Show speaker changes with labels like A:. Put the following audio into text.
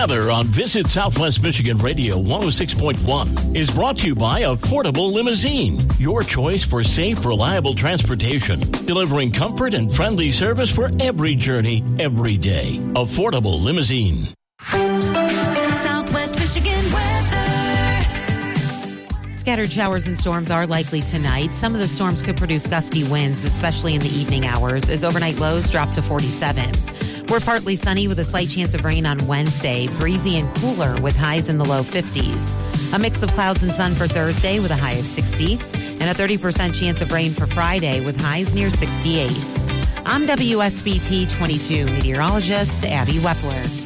A: Weather on Visit Southwest Michigan Radio 106.1 is brought to you by Affordable Limousine, your choice for safe, reliable transportation, delivering comfort and friendly service for every journey, every day. Affordable Limousine.
B: Southwest Michigan weather.
C: Scattered showers and storms are likely tonight. Some of the storms could produce gusty winds, especially in the evening hours, as overnight lows drop to 47. We're partly sunny with a slight chance of rain on Wednesday, breezy and cooler with highs in the low 50s. A mix of clouds and sun for Thursday with a high of 60, and a 30% chance of rain for Friday with highs near 68. I'm WSBT 22 meteorologist Abby Wepler.